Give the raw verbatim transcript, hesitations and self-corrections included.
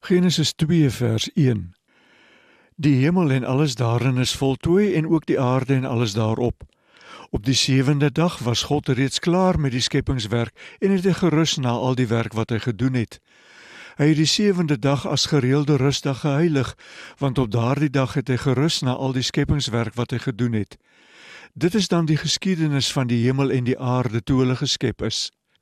Genesis twee vers een. Die hemel en alles daarin is voltooi en ook die aarde en alles daarop. Op die sewende dag was God reeds klaar met die skepingswerk en het hy gerus na al die werk wat hy gedoen het. Hy het die sewende dag as gereelde rustdag geheilig, want op daardie dag het hy gerus na al die skepingswerk wat hy gedoen het. Dit is dan die geskiedenis van die hemel en die aarde toe hulle geskep is.